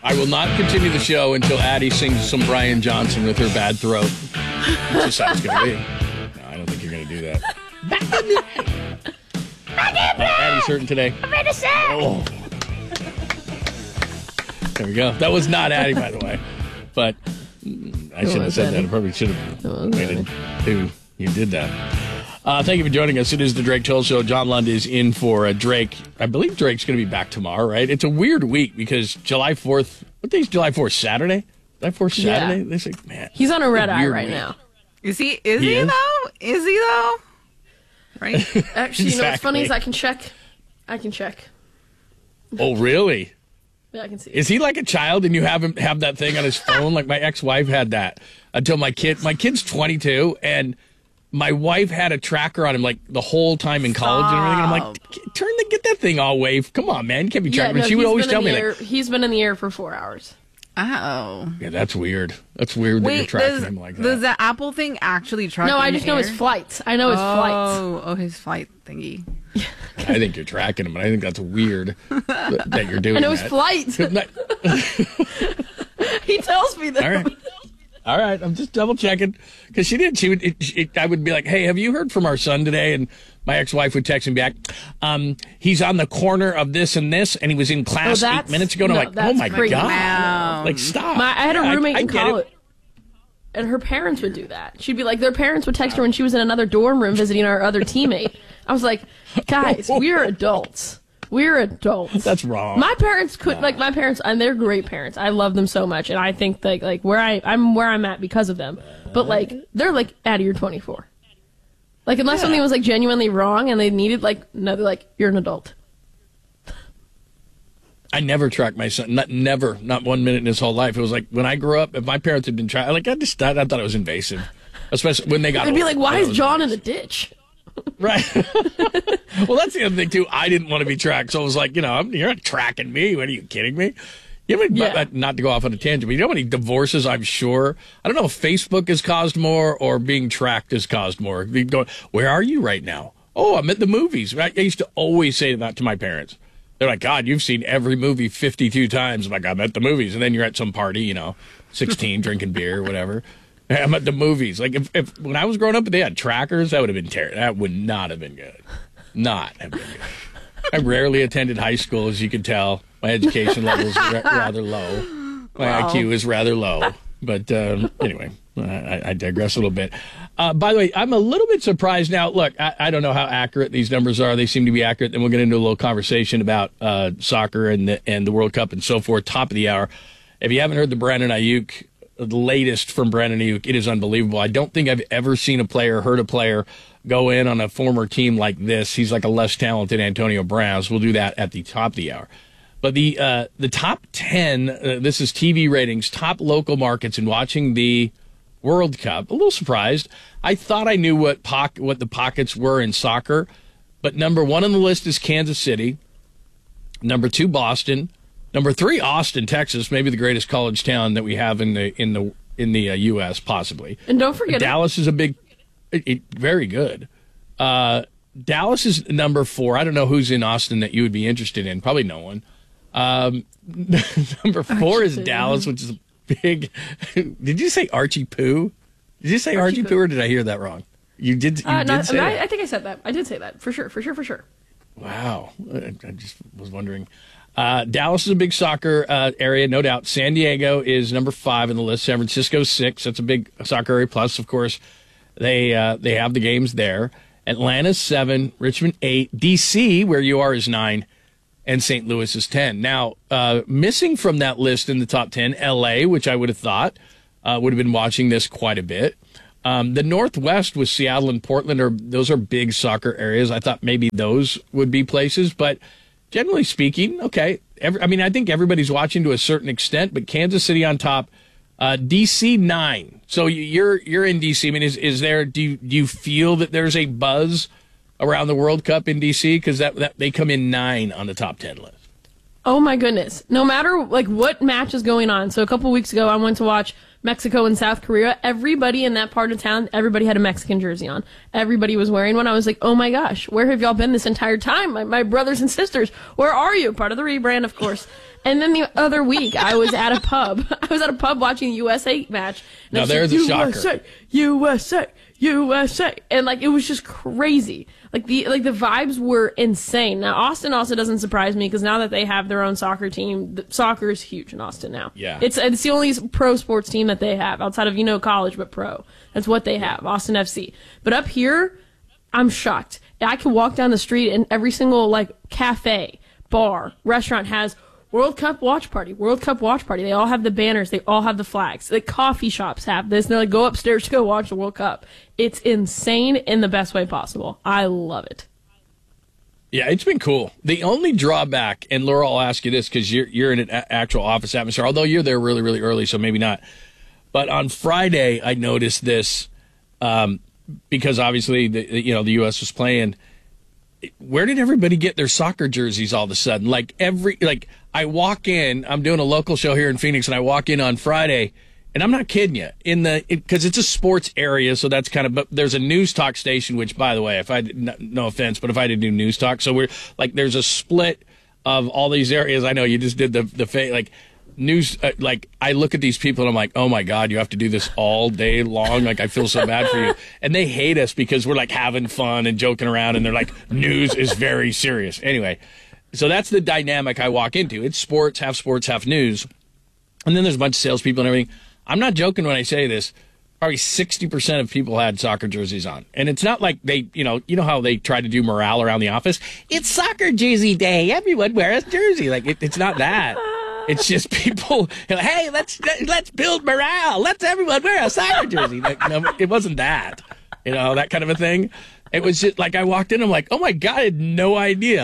I will not continue the show until Addie sings some Brian Johnson with her bad throat. That's just how it's going to be. No, I don't think you're going to do that. Addie's hurting today. I'm ready to say. Oh. There we go. That was not Addie, by the way. But I shouldn't have said that. I probably should have waited till you did that. Thank you for joining us. It is the Drake Toll Show. John Lund is in for Drake. I believe Drake's going to be back tomorrow, right? It's a weird week because July 4th. What day is July 4th? Saturday? July 4th Saturday? Yeah. They say, man. He's on a red eye right week. now. Is he though? Is he though? Right? Actually, you know what's funny Exactly. is I can check. Oh, really? Yeah, I can see. Is he like a child and you have him have that thing on his phone? Like my ex-wife had that until my kid's 22 and my wife had a tracker on him like the whole time in college and everything. And I'm like, get that thing all wave. Come on, man. You can't be tracking. no, She would he's always been tell in me the air- that. He's been in the air for 4 hours. Oh. Yeah, that's weird. That's weird that you're tracking him like that. Does the Apple thing actually track? No, I in just the know his air? flights. I know his flights. Oh, his flight thingy. I think you're tracking him, but I think that's weird that you're doing I know his that. flights. He tells me that. All right. All right, I'm just double checking because she did. I would be like, "Hey, have you heard from our son today?" And my ex-wife would text me back. He's on the corner of this and this, and he was in class 8 minutes ago. And I'm like, "Oh my crazy. god!" Wow. Like, stop. I had a roommate in get it. college, and her parents would do that. She'd be like, their parents would text her when she was in another dorm room visiting our other teammate. I was like, guys, we're adults. We're adults. That's wrong. My parents could my parents, and they're great parents. I love them so much, and I think like I'm where I'm at because of them. But like they're like, Addie, you're 24. Like unless something was like genuinely wrong and they needed no, they're like, you're an adult. I never tracked my son. Not 1 minute in his whole life. It was like when I grew up, if my parents had been trying, I thought it was invasive, especially when they got. They'd be older. like, why You know, is John in the ditch? Right. Well, that's the other thing, too. I didn't want to be tracked. So I was like, you're not tracking me. What, are you kidding me? Not to go off on a tangent, but you know how many divorces I'm sure? I don't know if Facebook has caused more or being tracked has caused more. They go, where are you right now? Oh, I'm at the movies. I used to always say that to my parents. They're like, God, you've seen every movie 52 times. I'm like, I'm at the movies. And then you're at some party, 16, drinking beer, whatever. I'm at the movies. Like, if when I was growing up, they had trackers, that would have been terrible. That would not have been good. Not have been good. I rarely attended high school, as you can tell. My education level is rather low. My IQ is rather low. But anyway, I digress a little bit. By the way, I'm a little bit surprised now. Look, I don't know how accurate these numbers are. They seem to be accurate. Then we'll get into a little conversation about soccer and the World Cup and so forth, top of the hour. If you haven't heard the latest from Brandon Ayuk, it is unbelievable. I don't think I've ever seen heard a player go in on a former team like this. He's like a less talented Antonio Brown. So we'll do that at the top of the hour. But the top 10, this is TV ratings, top local markets in watching the World Cup. A little surprised. I thought I knew what the pockets were in soccer, but number 1 on the list is Kansas City. Number 2, Boston. Number 3, Austin, Texas, maybe the greatest college town that we have in the U.S. possibly. And don't forget, Dallas is a big, very good. Dallas is number 4. I don't know who's in Austin that you would be interested in. Probably no one. Number 4 is Dallas, which is a big. Did you say Archie Poo? Did you say Archie Poo, or did I hear that wrong? You did. You did say that. I think I said that. I did say that for sure. Wow, I just was wondering. Dallas is a big soccer area, no doubt. San Diego is number 5 on the list. San Francisco 6. That's a big soccer area. Plus, of course, they have the games there. Atlanta's 7. Richmond 8. D.C., where you are, is 9. And St. Louis is 10. Now, missing from that list in the top 10, L.A., which I would have thought would have been watching this quite a bit. The Northwest with Seattle and Portland, those are big soccer areas. I thought maybe those would be places, but generally speaking, okay. I think everybody's watching to a certain extent, but Kansas City on top, DC 9. So you're in DC. I mean, is there? Do you feel that there's a buzz around the World Cup in DC because that they come in 9 on the top 10 list? Oh my goodness. No matter like what match is going on. So a couple weeks ago I went to watch Mexico and South Korea. Everybody in that part of town, everybody had a Mexican jersey on. Everybody was wearing one. I was like, oh my gosh, where have y'all been this entire time? My brothers and sisters, where are you? Part of the rebrand, of course. And then the other week, I was at a pub. Watching the USA match. Now there's a shocker. USA. And like, it was just crazy. Like the vibes were insane. Now Austin also doesn't surprise me because now that they have their own soccer team, soccer is huge in Austin now. Yeah. It's the only pro sports team that they have outside of, college, but pro. That's what they have, Austin FC. But up here, I'm shocked. I can walk down the street and every single like cafe, bar, restaurant has World Cup watch party. World Cup watch party. They all have the banners. They all have the flags. The coffee shops have this. And they're like, go upstairs to go watch the World Cup. It's insane in the best way possible. I love it. Yeah, it's been cool. The only drawback, and Laura, I'll ask you this because you're in an actual office atmosphere, although you're there really, really early, so maybe not. But on Friday, I noticed this because obviously the U.S. was playing. Where did everybody get their soccer jerseys all of a sudden? I walk in, I'm doing a local show here in Phoenix, and I walk in on Friday, and I'm not kidding you, because it's a sports area, so that's but there's a news talk station, which, by the way, no offense, but if I did do news talk, so we're, there's a split of all these areas. I know you just did the news, I look at these people and I'm like, oh my God, you have to do this all day long. I feel so bad for you. And they hate us because we're having fun and joking around and they're like, news is very serious. Anyway, so that's the dynamic I walk into. It's sports, half news. And then there's a bunch of salespeople and everything. I'm not joking when I say this. Probably 60% of people had soccer jerseys on. And it's not like they, you know how they try to do morale around the office? It's soccer jersey day. Everyone wear a jersey. It's not that. It's just people, hey, let's build morale. Let's everyone wear a soccer jersey. It wasn't that, that kind of a thing. It was just I walked in, I'm like, oh my God, I had no idea.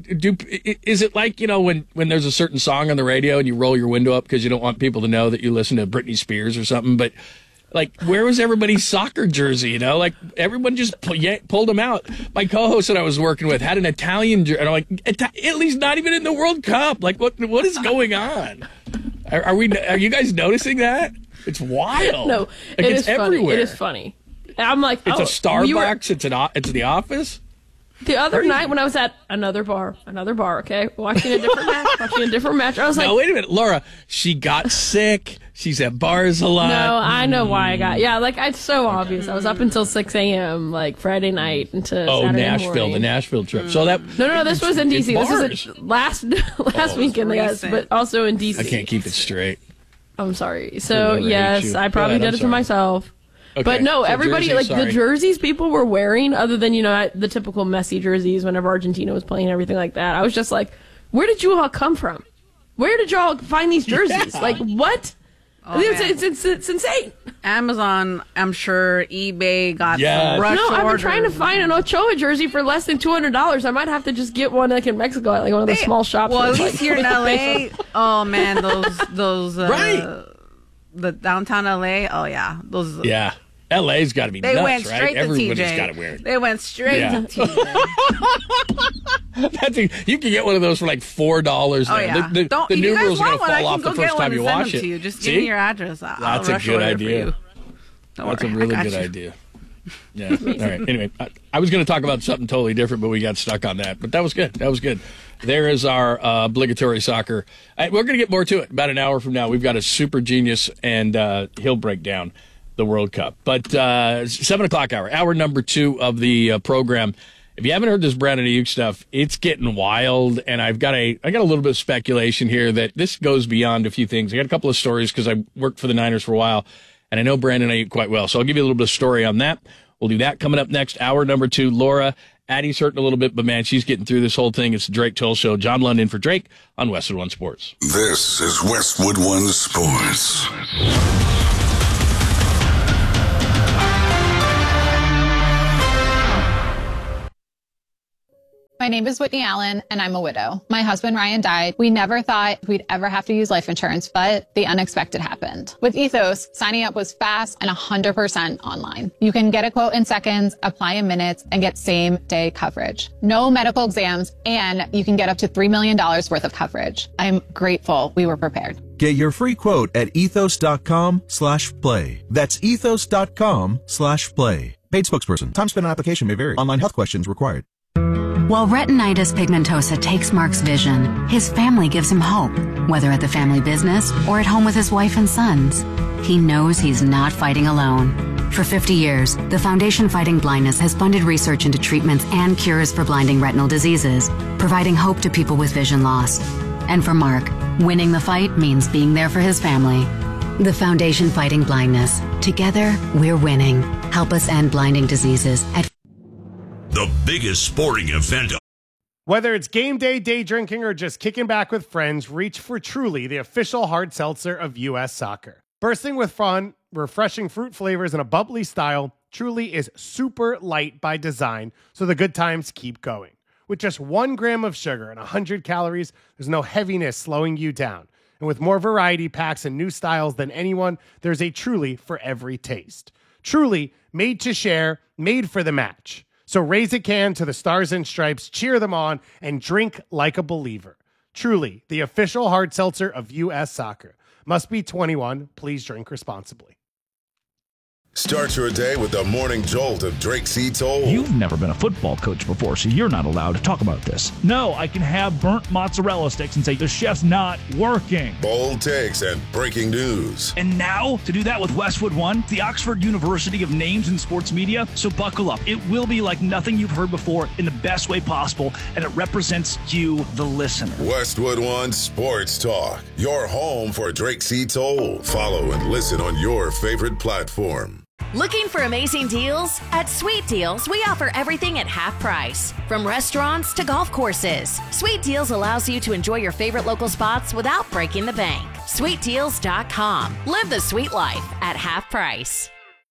Is it when there's a certain song on the radio and you roll your window up because you don't want people to know that you listen to Britney Spears or something, but where was everybody's soccer jersey? Everyone just pulled them out. My co-host that I was working with had an Italian jersey, and I'm like, Italy's not even in the World Cup. What is going on? Are you guys noticing that? It's wild. No, it's everywhere. Funny. It is funny. And I'm like, it's a Starbucks. It's the office. The other night when I was at another bar, okay, watching a different match, I was like, no, wait a minute, Laura, she got sick. She's at bars a lot. No, I know why I got. Yeah, it's so obvious. I was up until 6 a.m. Friday night into Saturday Nashville, morning. The Nashville trip. So that no, this was in DC. This was last weekend, yes, but also in DC. I can't keep it straight. I'm sorry. So yes, I probably did it for myself. Okay. But no, so everybody, jerseys, the jerseys people were wearing, other than, the typical Messi jerseys whenever Argentina was playing and everything like that. I was just like, where did you all come from? Where did y'all find these jerseys? Yeah. What? Oh, it's insane. Amazon, I'm sure, eBay got some rush No, I've been orders. trying to find an Ochoa jersey for less than $200. I might have to just get one in Mexico at one of the small shops. Well, at least here in LA. Oh man, those right. The downtown LA. Oh yeah, those. Yeah. LA's got to be nuts, went straight right? to Everybody's TJ. got to wear it. They went straight to TJ. You can get one of those for $4 now. Oh, yeah. The numerals are going to fall off the first time you wash it. You. Just give me your address. That's a good idea. That's a really good idea. Yeah. All right. Anyway, I was going to talk about something totally different, but we got stuck on that. But that was good. There is our obligatory soccer. We're going to get more to it about an hour from now. We've got a super genius, and he'll break down the World Cup. But 7 o'clock hour number 2 of the program. If you haven't heard this Brandon Ayuk stuff, it's getting wild, and I got a little bit of speculation here that this goes beyond a few things. I got a couple of stories because I worked for the Niners for a while, and I know Brandon Ayuk quite well. So I'll give you a little bit of story on that. We'll do that coming up next. Hour number 2, Laura. Addie's hurting a little bit, but man, she's getting through this whole thing. It's the Drake Toll Show. John London for Drake on Westwood One Sports. This is Westwood One Sports. My name is Whitney Allen, and I'm a widow. My husband, Ryan, died. We never thought we'd ever have to use life insurance, but the unexpected happened. With Ethos, signing up was fast and 100% online. You can get a quote in seconds, apply in minutes, and get same-day coverage. No medical exams, and you can get up to $3 million worth of coverage. I'm grateful we were prepared. Get your free quote at ethos.com/play. That's ethos.com/play. Paid spokesperson. Time spent on application may vary. Online health questions required. While retinitis pigmentosa takes Mark's vision, his family gives him hope, whether at the family business or at home with his wife and sons. He knows he's not fighting alone. For 50 years, the Foundation Fighting Blindness has funded research into treatments and cures for blinding retinal diseases, providing hope to people with vision loss. And for Mark, winning the fight means being there for his family. The Foundation Fighting Blindness. Together, we're winning. Help us end blinding diseases at the biggest sporting event. Whether it's game day, day drinking, or just kicking back with friends, reach for Truly, the official hard seltzer of U.S. Soccer. Bursting with fun, refreshing fruit flavors, and a bubbly style, Truly is super light by design, so the good times keep going. With just 1 gram of sugar and 100 calories, there's no heaviness slowing you down. And with more variety packs and new styles than anyone, there's a Truly for every taste. Truly, made to share, made for the match. So raise a can to the Stars and Stripes, cheer them on, and drink like a believer. Truly, the official hard seltzer of U.S. Soccer. Must be 21. Please drink responsibly. Start your day with the morning jolt of Drake C. Toll. You've never been a football coach before, so you're not allowed to talk about this. No, I can have burnt mozzarella sticks and say the chef's not working. Bold takes and breaking news. And now, to do that with Westwood One, the Oxford University of names in sports media. So buckle up. It will be like nothing you've heard before in the best way possible, and it represents you, the listener. Westwood One Sports Talk. Your home for Drake C. Toll. Follow and listen on your favorite platform. Looking for amazing deals? At Sweet Deals, we offer everything at half price. From restaurants to golf courses, Sweet Deals allows you to enjoy your favorite local spots without breaking the bank. SweetDeals.com. Live the sweet life at half price.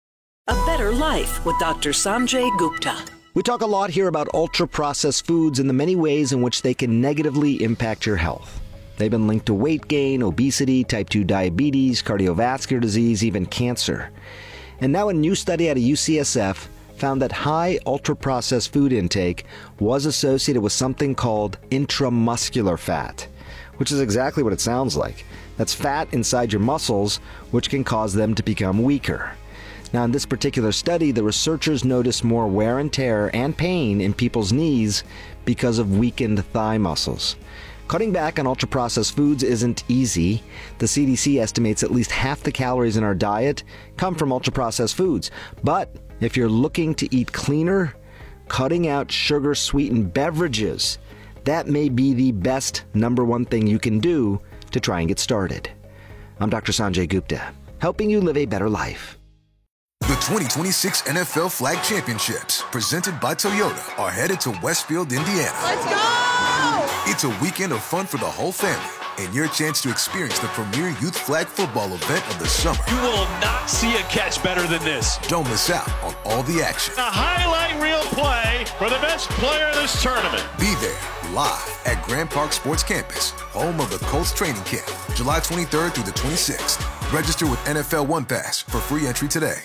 A better life with Dr. Sanjay Gupta. We talk a lot here about ultra-processed foods and the many ways in which they can negatively impact your health. They've been linked to weight gain, obesity, type 2 diabetes, cardiovascular disease, even cancer. And now a new study out of UCSF found that high ultra-processed food intake was associated with something called intramuscular fat, which is exactly what it sounds like. That's fat inside your muscles, which can cause them to become weaker. Now, in this particular study, the researchers noticed more wear and tear and pain in people's knees because of weakened thigh muscles. Cutting back on ultra-processed foods isn't easy. The CDC estimates at least half the calories in our diet come from ultra-processed foods. But if you're looking to eat cleaner, cutting out sugar-sweetened beverages, that may be the best #1 thing you can do to try and get started. I'm Dr. Sanjay Gupta, helping you live a better life. The 2026 NFL Flag Championships, presented by Toyota, are headed to Westfield, Indiana. Let's go! It's a weekend of fun for the whole family and your chance to experience the premier youth flag football event of the summer. You will not see a catch better than this. Don't miss out on all the action. A highlight reel play for the best player of this tournament. Be there live at Grand Park Sports Campus, home of the Colts training camp, July 23rd through the 26th. Register with NFL One Pass for free entry today.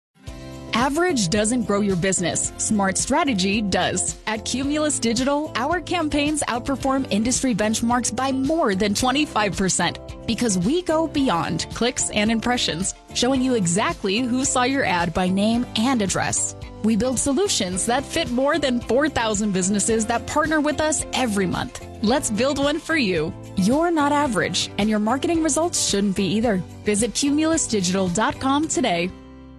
Average doesn't grow your business. Smart strategy does. At Cumulus Digital, our campaigns outperform industry benchmarks by more than 25% because we go beyond clicks and impressions, showing you exactly who saw your ad by name and address. We build solutions that fit more than 4,000 businesses that partner with us every month. Let's build one for you. You're not average, and your marketing results shouldn't be either. Visit cumulusdigital.com today.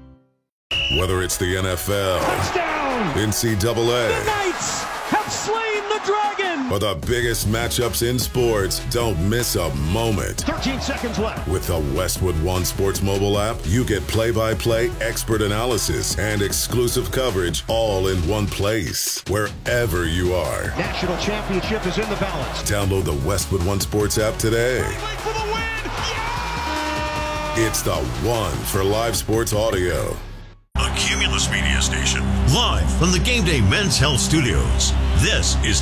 Whether it's the NFL, touchdown, NCAA, the Knights have slain the dragon, or the biggest matchups in sports, don't miss a moment. 13 seconds left. With the Westwood One Sports mobile app, you get play-by-play expert analysis and exclusive coverage all in one place, wherever you are. National championship is in the balance. Download the Westwood One Sports app today. For the win. Yeah! It's the one for live sports audio. A Cumulus Media Station, live from the Game Day Men's Health Studios. This is